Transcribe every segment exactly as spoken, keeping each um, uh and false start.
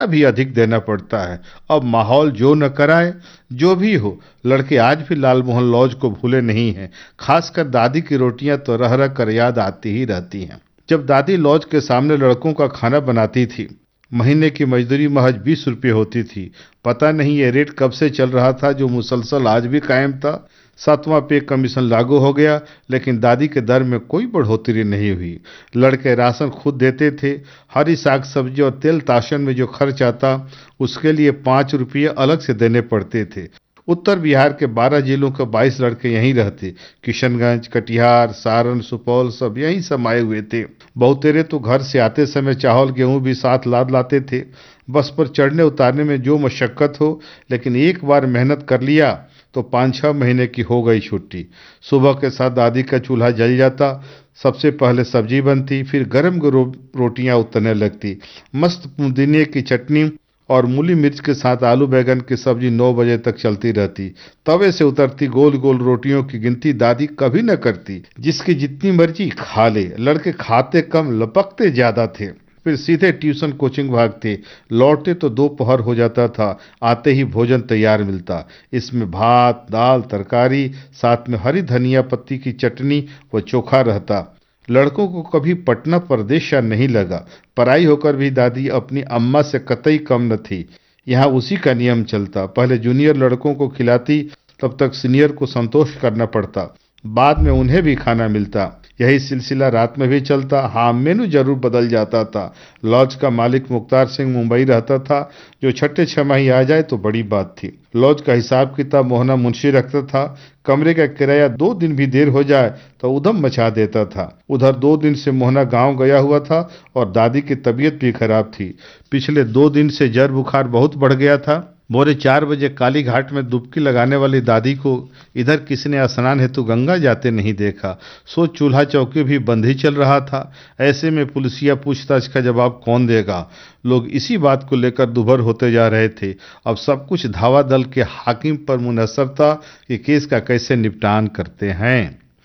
भी अधिक देना पड़ता है। अब माहौल जो न कराए, जो भी हो, लड़के आज भी लालमोहन लॉज को भूले नहीं हैं। खासकर दादी की रोटियां तो रह रह कर याद आती ही रहती हैं। जब दादी लॉज के सामने लड़कों का खाना बनाती थी, महीने की मजदूरी महज बीस रुपये होती थी। पता नहीं ये रेट कब से चल रहा था जो मुसलसल आज भी कायम था। सातवां पे कमीशन लागू हो गया, लेकिन दादी के दर में कोई बढ़ोतरी नहीं हुई। लड़के राशन खुद देते थे। हरी साग सब्जी और तेल ताशन में जो खर्च आता, उसके लिए पाँच रुपये अलग से देने पड़ते थे। उत्तर बिहार के बारह जिलों के बाईस लड़के यहीं रहते। किशनगंज, कटिहार, सारण, सुपौल सब यहीं समाये हुए थे। बहुतेरे तो घर से आते समय चावल गेहूं भी साथ लाद लाते थे। बस पर चढ़ने उतारने में जो मशक्कत हो, लेकिन एक बार मेहनत कर लिया तो पाँच छः महीने की हो गई छुट्टी। सुबह के साथ दादी का चूल्हा जल जाता। सबसे पहले सब्जी बनती, फिर गरम गरम रोटियां उतरने लगती। मस्त पुदीने की चटनी और मूली मिर्च के साथ आलू बैगन की सब्जी नौ बजे तक चलती रहती। तवे से उतरती गोल गोल रोटियों की गिनती दादी कभी न करती। जिसकी जितनी मर्जी खा ले। लड़के खाते कम, लपकते ज्यादा थे। फिर सीधे ट्यूशन कोचिंग भागते। लौटते तो दोपहर हो जाता था। आते ही भोजन तैयार मिलता। इसमें भात, दाल, तरकारी, साथ में हरी धनिया पत्ती की चटनी व चोखा रहता। लड़कों को कभी पटना परदेश नहीं लगा। पराई होकर भी दादी अपनी अम्मा से कतई कम न थी। यहाँ उसी का नियम चलता। पहले जूनियर लड़कों को खिलाती, तब तक सीनियर को संतोष करना पड़ता। बाद में उन्हें भी खाना मिलता। यही सिलसिला रात में भी चलता। हाँ, मेनू जरूर बदल जाता था। लॉज का मालिक मुख्तार सिंह मुंबई रहता था। जो छठे छमाही आ जाए तो बड़ी बात थी। लॉज का हिसाब किताब मोहना मुंशी रखता था। कमरे का किराया दो दिन भी देर हो जाए तो उधम मचा देता था। उधर दो दिन से मोहना गांव गया हुआ था और दादी की तबीयत भी खराब थी। पिछले दो दिन से जर बुखार बहुत बढ़ गया था। भोरे चार बजे काली घाट में डुबकी लगाने वाली दादी को इधर किसी ने स्नान हेतु गंगा जाते नहीं देखा। सो चूल्हा चौकी भी बंद ही चल रहा था। ऐसे में पुलिसिया पूछताछ का जवाब कौन देगा। लोग इसी बात को लेकर दुभर होते जा रहे थे। अब सब कुछ धावा दल के हाकिम पर मुनहसर था कि केस का कैसे निपटान करते हैं।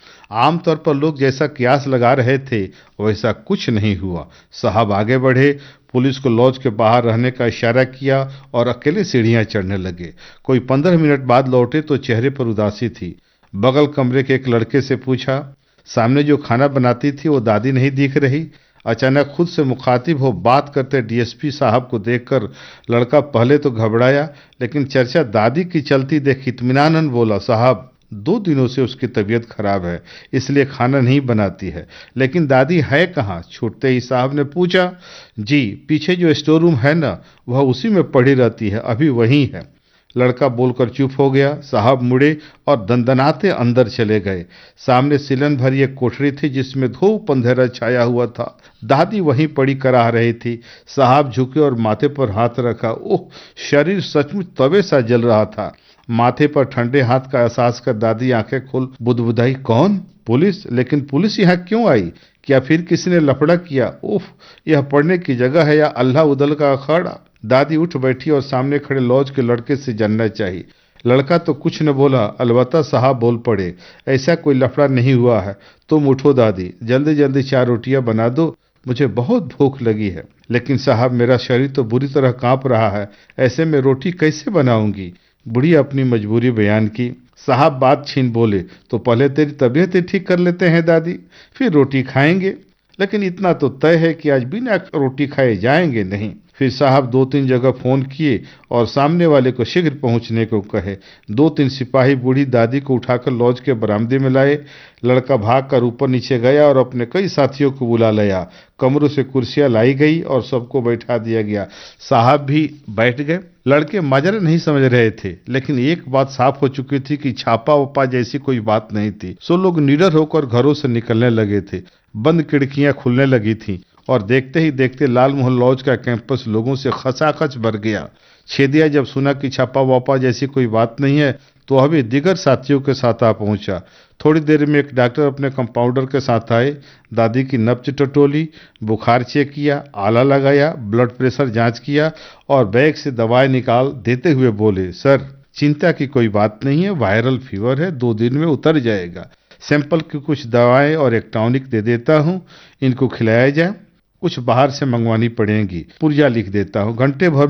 आमतौर पर लोग जैसा कियास लगा रहे थे वैसा कुछ नहीं हुआ। साहब आगे बढ़े, पुलिस को लॉज के बाहर रहने का इशारा किया और अकेले सीढ़ियां चढ़ने लगे। कोई पंद्रह मिनट बाद लौटे तो चेहरे पर उदासी थी। बगल कमरे के एक लड़के से पूछा, सामने जो खाना बनाती थी वो दादी नहीं दिख रही? अचानक खुद से मुखातिब हो बात करते डीएसपी साहब को देखकर लड़का पहले तो घबराया, लेकिन चर्चा दादी की चलती देख इत्मीनान बोला, साहब दो दिनों से उसकी तबीयत खराब है, इसलिए खाना नहीं बनाती है। लेकिन दादी है कहाँ? छूटते ही साहब ने पूछा। जी, पीछे जो स्टोर रूम है ना, वह उसी में पड़ी रहती है, अभी वहीं है। लड़का बोलकर चुप हो गया। साहब मुड़े और दंदनाते अंदर चले गए। सामने सिलन भरी एक कोठरी थी जिसमें धूप अंधेरा छाया हुआ था। दादी वहीं पड़ी कराह रही थी। साहब झुके और माथे पर हाथ रखा। ओह, शरीर सचमुच तवे सा जल रहा था। माथे पर ठंडे हाथ का एहसास कर दादी आंखें खोल बुदबुदाई, कौन? पुलिस? लेकिन पुलिस यहाँ क्यों आई? क्या फिर किसी ने लफड़ा किया? उफ, यह पढ़ने की जगह है या अल्लाह उदल का अखाड़ा? दादी उठ बैठी और सामने खड़े लॉज के लड़के से जानना चाहिए। लड़का तो कुछ न बोला, अलबत्ता साहब बोल पड़े, ऐसा कोई लफड़ा नहीं हुआ है। तुम उठो दादी, जल्दी जल्दी चार रोटियां बना दो, मुझे बहुत भूख लगी है। लेकिन साहब मेरा शरीर तो बुरी तरह कांप रहा है, ऐसे में रोटी कैसे बनाऊंगी? बुढ़ी अपनी मजबूरी बयान की। साहब बात छीन बोले, तो पहले तेरी तबीयत ही ठीक कर लेते हैं दादी, फिर रोटी खाएंगे। लेकिन इतना तो तय है कि आज बिना रोटी खाए जाएंगे नहीं। फिर साहब दो तीन जगह फोन किए और सामने वाले को शीघ्र पहुंचने को कहे। दो तीन सिपाही बूढ़ी दादी को उठाकर लॉज के बरामदे में लाए। लड़का भाग कर ऊपर नीचे गया और अपने कई साथियों को बुला लाया। कमरों से कुर्सियां लाई गई और सबको बैठा दिया गया। साहब भी बैठ गए। लड़के माजरे नहीं समझ रहे थे, लेकिन एक बात साफ हो चुकी थी कि छापा वपा जैसी कोई बात नहीं थी। सो लोग निडर होकर घरों से निकलने लगे थे। बंद खिड़कियां खुलने लगी थी और देखते ही देखते लालमोहन लॉज का कैंपस लोगों से खचाखच भर गया। छेदिया जब सुना कि छापा वापा जैसी कोई बात नहीं है तो अभी दिगर साथियों के साथ आ पहुंचा। थोड़ी देर में एक डॉक्टर अपने कंपाउंडर के साथ आए। दादी की नब्ज टटोली, बुखार चेक किया, आला लगाया, ब्लड प्रेशर जांच किया और बैग से दवाई निकाल देते हुए बोले, सर चिंता की कोई बात नहीं है, वायरल फीवर है, दो दिन में उतर जाएगा। सैंपल की कुछ दवाएं और एक टॉनिक दे देता हूं, इनको खिलाया जाए। कुछ बाहर से मंगवानी पड़ेंगी, पुर्जा लिख देता हूं, घंटे भर